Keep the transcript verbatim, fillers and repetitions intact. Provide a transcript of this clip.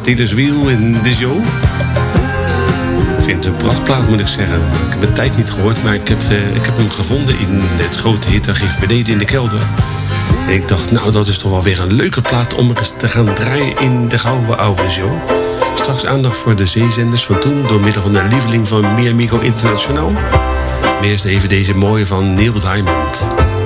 Steelers Wheel in de show. Ik vind het een prachtplaat, moet ik zeggen. Ik heb de tijd niet gehoord, maar ik heb, uh, ik heb hem gevonden in het grote hitarchief beneden in de kelder. En ik dacht, nou, dat is toch wel weer een leuke plaat om er eens te gaan draaien in de Gouden Oude Show. Straks aandacht voor de zeezenders van toen door middel van de lieveling van Mi Amigo Internationaal. Maar eerst even deze mooie van Neil Diamond.